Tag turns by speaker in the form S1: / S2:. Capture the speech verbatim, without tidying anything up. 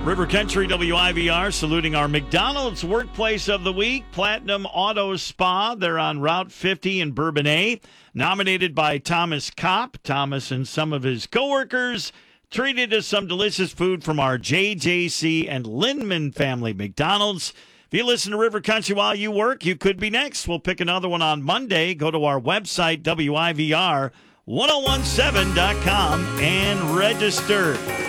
S1: River Country W I V R saluting our McDonald's Workplace of the Week, Platinum Auto Spa. They're on Route fifty in Bourbonnais. Nominated by Thomas Kopp. Thomas and some of his coworkers treated us some delicious food from our J J C and Lindman family McDonald's. If you listen to River Country while you work, you could be next. We'll pick another one on Monday. Go to our website, W I V R ten seventeen dot com, and register.